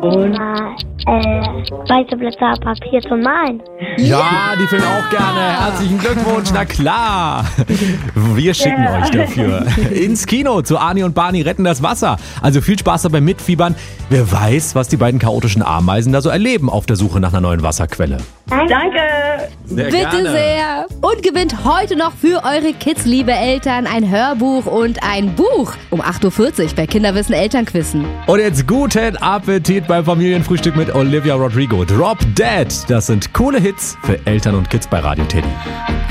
Und weiße Blätter Papier zum Malen. Ja, die filmen auch gerne. Herzlichen Glückwunsch, na klar. Wir schicken euch dafür ins Kino zu Arnie und Barney retten das Wasser. Also viel Spaß dabei mitfiebern. Wer weiß, was die beiden chaotischen Ameisen da so erleben auf der Suche nach einer neuen Wasserquelle. Danke. Sehr Bitte gerne. sehr. Und gewinnt heute noch für eure Kids, liebe Eltern, ein Hörbuch und ein Buch. Um 8.40 Uhr bei Kinderwissen Elternquissen. Und jetzt guten Appetit beim Familienfrühstück mit Olivia Rodrigo. Drop Dead. Das sind coole Hits für Eltern und Kids bei Radio Teddy.